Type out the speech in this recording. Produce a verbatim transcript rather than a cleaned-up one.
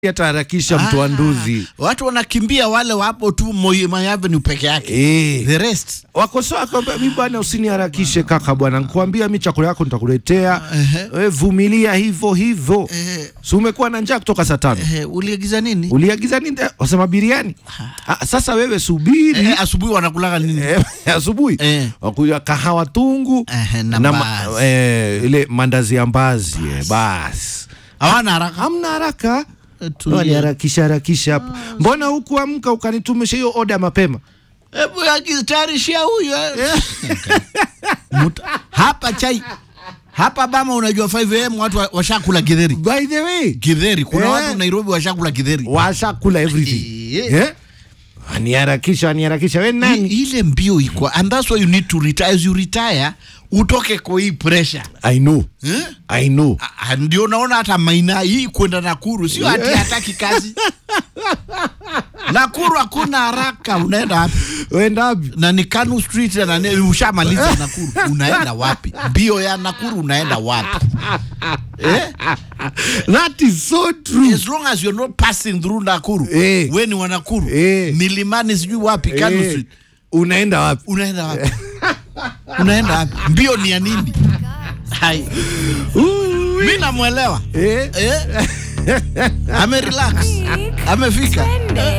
Yataharakisha mtu wa nduzi. Watu wanakimbia wale wapo tu Moi Avenue peke yake. Eh. The rest. Wakosoa kwamba mimi bwana usiniharakishe kaka bwana. Nikwambia mimi chakula yako nitakuletea. Wewe vumilia hivyo hivyo. Si umekuwa na njaa kutoka saa tano. Eh, uliagiza nini? Uliagiza nini? Wasema biriani. Ah, sasa wewe subiri. Eh, asubuhi wanakulaga nini? Eh, asubuhi. Eh. Wakuja kahawa tungu eh, na, na ma, eh, ile mandazi ya mbazi. Eh, bas. Hawana haraka. Hamna haraka. Wali harakisha harakisha hapa. Mbona huku amka ukanitumisha hiyo order mapema? Hebu akitayarishia huyu. Hapa chai. Hapa Bama unajua five a m watu washakula githeri. By the way, githeri kuna yeah. watu Nairobi washakula githeri. Washakula everything. Eh? Yeah? Aniharakisha aniharakisha wewe nani? Ile mbio iko and that's why you need to retire. As you retire utoke kwa hii pressure. I know. Eh? I know. A, ndio naona hata Maina hii kwenda Nakuru sio ati hataki kazi. Nakuru hakuna haraka, unaenda wapi? Unaenda wapi? Na ni Kanu Street na ushamaliza Nakuru. Unaenda wapi? Bio ya Nakuru unaenda wapi? Eh? That is so true. As long as you're not passing through Nakuru, eh. wewe ni wa Nakuru. Eh. Milimani sijui wapi Kanu eh. Street. Unaenda wapi? Unaenda wapi? Unaenda wapi? Mbio ni ya nini? Hai. Mimi namuelewa. Eh? Eh? Ame relax. Amefika.